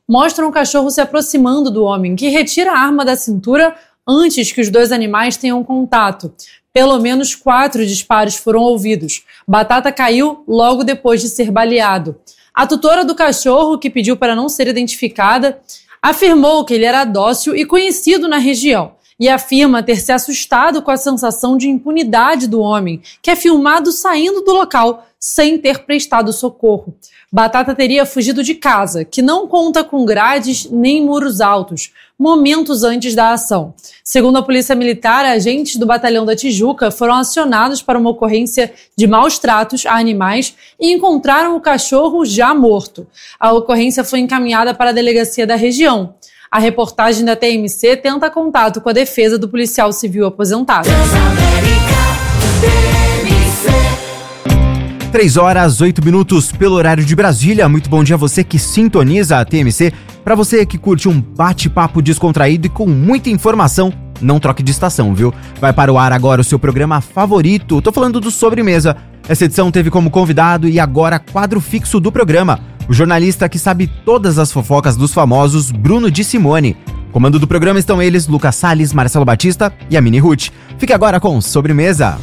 mostram o cachorro se aproximando do homem, que retira a arma da cintura antes que os dois animais tenham contato. Pelo menos 4 disparos foram ouvidos. Batata caiu logo depois de ser baleado. A tutora do cachorro, que pediu para não ser identificada, afirmou que ele era dócil e conhecido na região e afirma ter se assustado com a sensação de impunidade do homem, que é filmado saindo do local sem ter prestado socorro. Batata teria fugido de casa, que não conta com grades nem muros altos, momentos antes da ação. Segundo a Polícia Militar, agentes do Batalhão da Tijuca foram acionados para uma ocorrência de maus tratos a animais e encontraram o cachorro já morto. A ocorrência foi encaminhada para a delegacia da região. A reportagem da TMC tenta contato com a defesa do policial civil aposentado. 3h08 pelo horário de Brasília. Muito bom dia a você que sintoniza a TMC. Para você que curte um bate-papo descontraído e com muita informação, não troque de estação, viu? Vai para o ar agora o seu programa favorito. Tô falando do Sobremesa. Essa edição teve como convidado e agora quadro fixo do programa o jornalista que sabe todas as fofocas dos famosos, Bruno de Simone. Comando do programa estão eles, Lucas Salles, Marcelo Batista e a Mini Ruth. Fique agora com Sobremesa.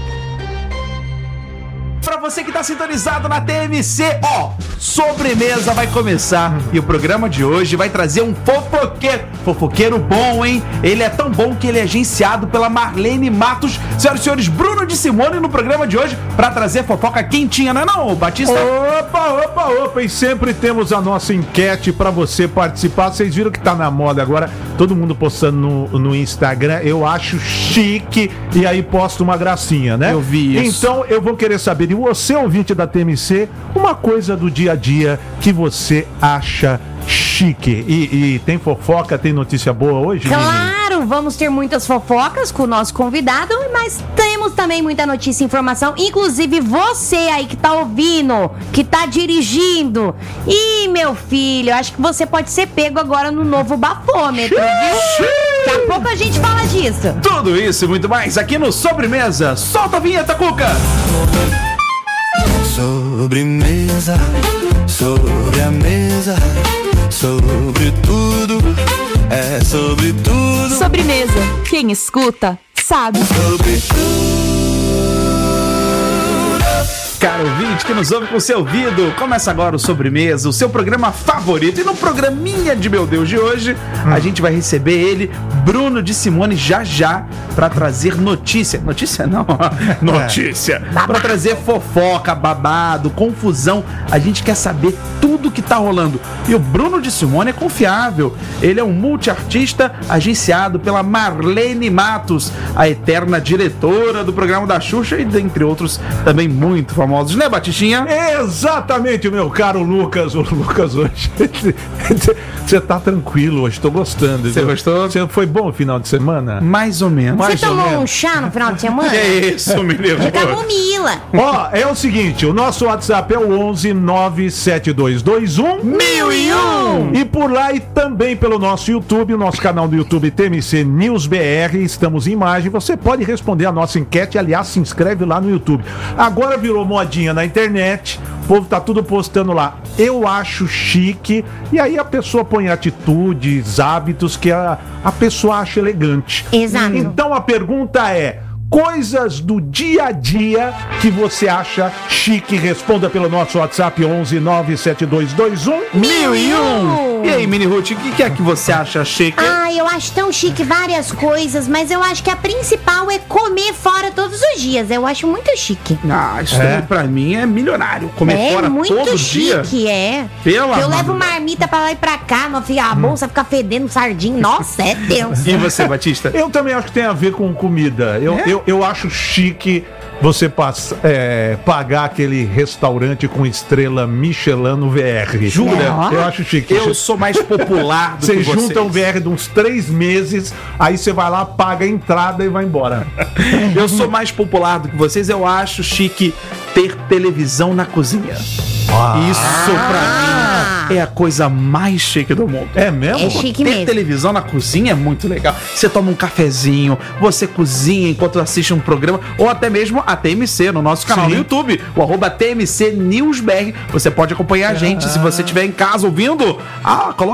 Pra você que tá sintonizado na TMC, Sobremesa vai começar e o programa de hoje vai trazer um fofoqueiro bom, hein? Ele é tão bom que ele é agenciado pela Marlene Matos. Senhoras e senhores, Bruno de Simone no programa de hoje pra trazer fofoca quentinha, não é não, Batista? Opa, e sempre temos a nossa enquete pra você participar. Vocês viram que tá na moda agora, todo mundo postando no Instagram, eu acho chique, e aí posta uma gracinha, né? Eu vi isso. Então eu vou querer saber de você, ouvinte da TMC, uma coisa do dia a dia que você acha chique. E tem fofoca, tem notícia boa hoje? Claro, vamos ter muitas fofocas com o nosso convidado, mas temos também muita notícia e informação, inclusive você aí que tá ouvindo, que tá dirigindo. E meu filho, acho que você pode ser pego agora no novo bafômetro, viu? Daqui a pouco a gente fala disso. Tudo isso e muito mais aqui no Sobremesa. Solta a vinheta, Cuca! Sobremesa, sobre a mesa, sobre tudo, é sobre tudo. Sobremesa, quem escuta, sabe. Sobre tudo. Caro ouvinte que nos ouve com o seu ouvido, começa agora o Sobremesa, o seu programa favorito. E no programinha de meu Deus de hoje, a gente vai receber ele, Bruno de Simone, já pra trazer notícia. Notícia não, notícia. Pra trazer fofoca, babado, confusão. A gente quer saber tudo que tá rolando. E o Bruno de Simone é confiável. Ele é um multiartista agenciado pela Marlene Matos, a eterna diretora do programa da Xuxa e dentre outros também muito famosos. Né, Batistinha? Exatamente, meu caro Lucas. O Lucas hoje, você tá tranquilo hoje, tô gostando. Você gostou? Foi bom o final de semana? Mais ou menos. Você tomou um chá no final de semana? É isso, menino. De camomila. É o seguinte, o nosso WhatsApp é o 11 97221 1001. E por lá e também pelo nosso YouTube, o nosso canal do YouTube TMC News BR, estamos em imagem. Você pode responder a nossa enquete, aliás, se inscreve lá no YouTube. Agora virou modinha na internet, o povo tá tudo postando lá. Eu acho chique, e aí a pessoa põe atitudes, hábitos que a pessoa acha elegante. Exato. Então a pergunta é: coisas do dia a dia que você acha chique? Responda pelo nosso WhatsApp 11 97221 1001. E aí, Mini Ruth, o que é que você acha chique? Eu acho tão chique várias coisas, mas eu acho que a principal é comer fora todos os dias. Eu acho muito chique. Isso aí pra mim é milionário. Comer fora muito todo chique, dia. Eu levo marmita pra lá e pra cá, a bolsa fica fedendo sardinha. Nossa, é Deus. E você, Batista? Eu também acho que tem a ver com comida. Eu acho chique você pagar aquele restaurante com estrela Michelin no VR. Jura? Eu acho chique. Eu sou mais popular do que vocês. Você junta um VR de uns 3 meses, aí você vai lá, paga a entrada e vai embora. Eu sou mais popular do que vocês. Eu acho chique ter televisão na cozinha. Isso pra mim é a coisa mais chique do mundo. É mesmo? É chique ter mesmo. televisão na cozinha é muito legal. Você toma um cafezinho, você cozinha enquanto assiste um programa, ou até mesmo a TMC no nosso canal no YouTube, o @TMC News BR. Você pode acompanhar a gente se você estiver em casa ouvindo. Coloca